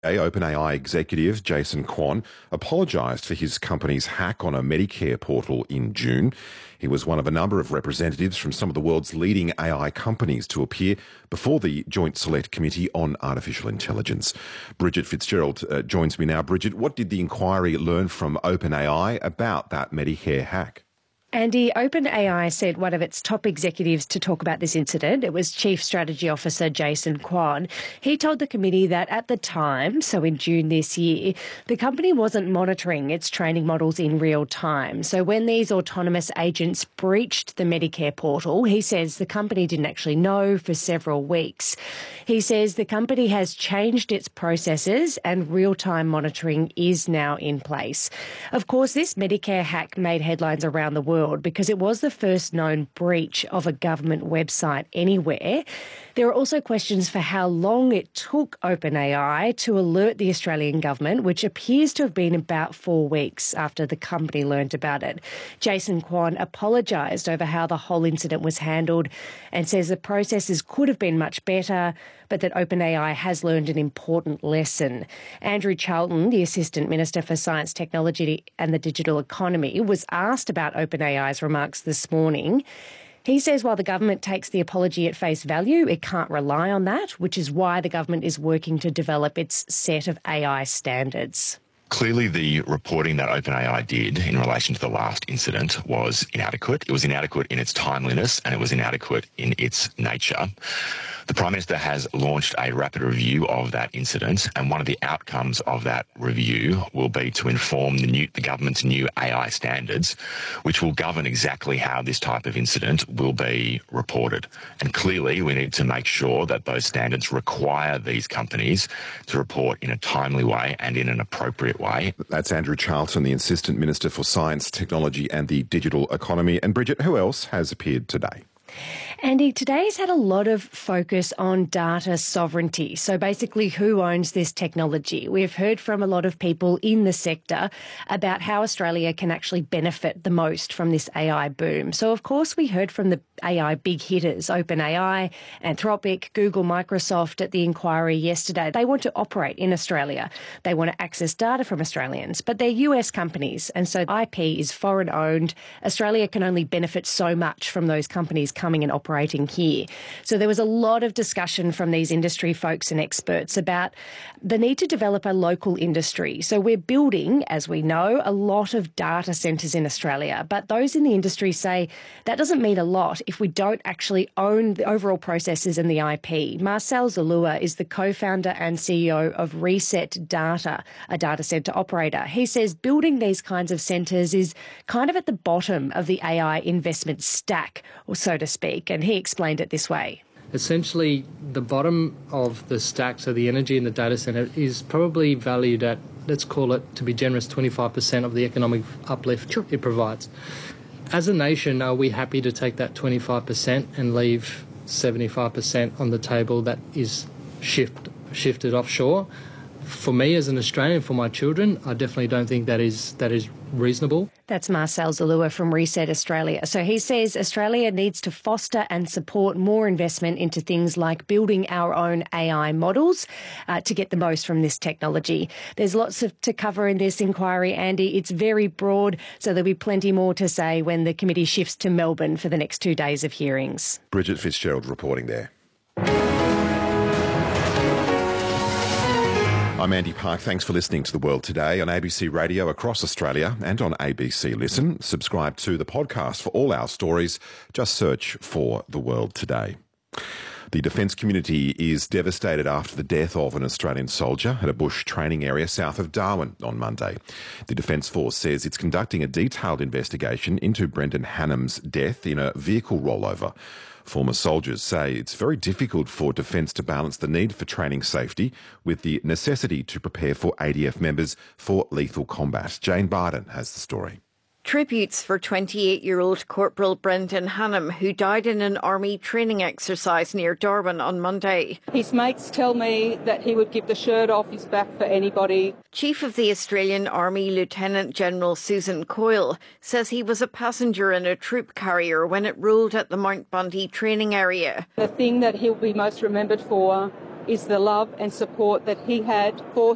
OpenAI executive Jason Kwon apologised for his company's hack on a Medicare portal in June. He was one of a number of representatives from some of the world's leading AI companies to appear before the Joint Select Committee on Artificial Intelligence. Bridget Fitzgerald joins me now. Bridget, what did the inquiry learn from OpenAI about that Medicare hack? Andy, OpenAI sent one of its top executives to talk about this incident. It was Chief Strategy Officer Jason Kwon. He told the committee that at the time, so in June this year, the company wasn't monitoring its training models in real time. So when these autonomous agents breached the Medicare portal, he says the company didn't actually know for several weeks. He says the company has changed its processes and real-time monitoring is now in place. Of course, this Medicare hack made headlines around the world because it was the first known breach of a government website anywhere. There are also questions for how long it took OpenAI to alert the Australian government, which appears to have been about 4 weeks after the company learned about it. Jason Kwon apologised over how the whole incident was handled and says the processes could have been much better, but that OpenAI has learned an important lesson. Andrew Charlton, the Assistant Minister for Science, Technology and the Digital Economy, was asked about OpenAI's remarks this morning. He says while the government takes the apology at face value, it can't rely on that, which is why the government is working to develop its set of AI standards. Clearly, the reporting that OpenAI did in relation to the last incident was inadequate. It was inadequate in its timeliness and it was inadequate in its nature. The Prime Minister has launched a rapid review of that incident, and one of the outcomes of that review will be to inform the government's new AI standards, which will govern exactly how this type of incident will be reported. And clearly, we need to make sure that those standards require these companies to report in a timely way and in an appropriate way. That's Andrew Charlton, the Assistant Minister for Science, Technology and the Digital Economy. And Bridget, who else has appeared today? Andy, today's had a lot of focus on data sovereignty. So basically, who owns this technology? We've heard from a lot of people in the sector about how Australia can actually benefit the most from this AI boom. So, of course, we heard from the AI big hitters, OpenAI, Anthropic, Google, Microsoft at the inquiry yesterday. They want to operate in Australia. They want to access data from Australians, but they're US companies. And so IP is foreign owned. Australia can only benefit so much from those companies coming and operating here. So there was a lot of discussion from these industry folks and experts about the need to develop a local industry. So we're building, as we know, a lot of data centres in Australia, but those in the industry say that doesn't mean a lot if we don't actually own the overall processes and the IP. Marcel Zalua is the co-founder and CEO of Reset Data, a data centre operator. He says building these kinds of centres is kind of at the bottom of the AI investment stack, or so to speak, and he explained it this way. Essentially, the bottom of the stack, so the energy in the data centre, is probably valued at, let's call it, to be generous, 25% of the economic uplift it provides. As a nation, are we happy to take that 25% and leave 75% on the table that is shifted offshore? For me as an Australian, for my children, I definitely don't think that is reasonable. That's Marcel Zalua from Reset Australia. So he says Australia needs to foster and support more investment into things like building our own AI models to get the most from this technology. There's lots to cover in this inquiry, Andy. It's very broad, so there'll be plenty more to say when the committee shifts to Melbourne for the next 2 days of hearings. Bridget Fitzgerald reporting there. I'm Andy Park. Thanks for listening to The World Today on ABC Radio across Australia and on ABC Listen. Subscribe to the podcast for all our stories. Just search for The World Today. The defence community is devastated after the death of an Australian soldier at a bush training area south of Darwin on Monday. The Defence Force says it's conducting a detailed investigation into Brendan Hannam's death in a vehicle rollover. Former soldiers say it's very difficult for Defence to balance the need for training safety with the necessity to prepare for ADF members for lethal combat. Jane Barden has the story. Tributes for 28-year-old Corporal Brendan Hannam, who died in an army training exercise near Darwin on Monday. His mates tell me that he would give the shirt off his back for anybody. Chief of the Australian Army Lieutenant General Susan Coyle says he was a passenger in a troop carrier when it rolled at the Mount Bundy training area. The thing that he'll be most remembered for is the love and support that he had for